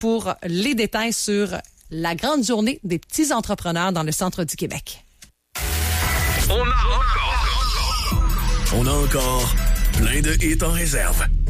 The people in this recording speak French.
pour les détails sur la grande journée des petits entrepreneurs dans le centre du Québec. On a encore plein de hits en réserve.